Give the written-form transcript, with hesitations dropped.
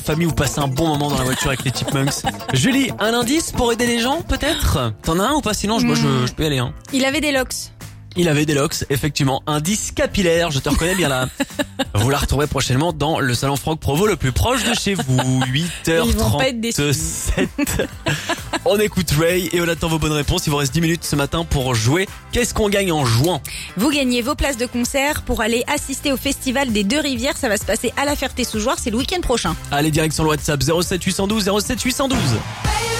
famille ou passer un bon moment dans la voiture avec les Chipmunks. Julie, un indice pour aider les gens peut-être? T'en as un ou pas? Sinon moi je peux y aller. Hein. Il avait des locks. Il avait des locks, effectivement. Indice capillaire, je te reconnais bien là. Vous la retrouverez prochainement dans le salon Franck Provo le plus proche de chez vous. Ils vont pas être déçus. 8h37. On écoute Ray et on attend vos bonnes réponses. Il vous reste 10 minutes ce matin pour jouer. Qu'est-ce qu'on gagne en jouant? Vous gagnez vos places de concert pour aller assister au festival des Deux-Rivières. Ça va se passer à la Ferté-sous-Jouarre, c'est le week-end prochain. Allez, direction le WhatsApp 07 812 07 812.